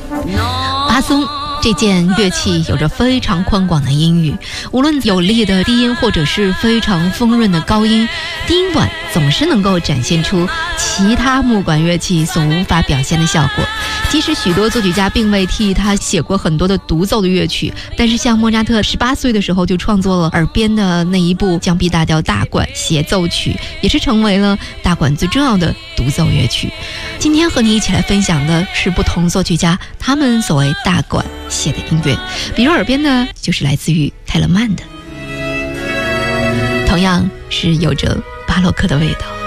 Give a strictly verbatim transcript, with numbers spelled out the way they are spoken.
巴松这件乐器有着非常宽广的音域，无论有力的低音或者是非常丰润的高音，低音段总是能够展现出其他木管乐器所无法表现的效果。即使许多作曲家并未替他写过很多的独奏的乐曲，但是像莫扎特十八岁的时候就创作了耳边的那一部降 B 大调大管协奏曲，也是成为了大管最重要的独奏乐曲。今天和你一起来分享的是不同作曲家他们所谓大管写的音乐，比如耳边的就是来自于泰勒曼的，同样是有着巴洛克的味道。